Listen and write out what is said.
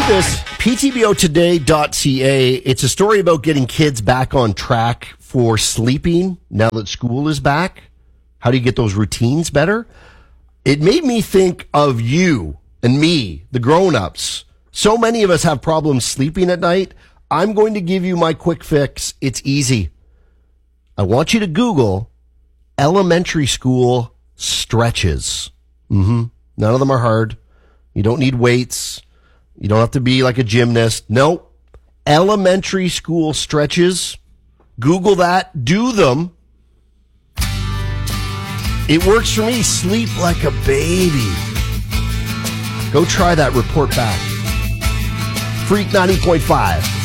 this, ptbotoday.ca. It's a story about getting kids back on track for sleeping now that school is back. How do you get those routines better? It made me think of you and me, the grown-ups. So many of us have problems sleeping at night. I'm going to give you my quick fix. It's easy. I want you to Google elementary school stretches. None of them are hard. You don't need weights. You don't have to be like a gymnast. Nope. Elementary school stretches. Google that. Do them. It works for me. Sleep like a baby. Go try that. Report back. Freak 90.5.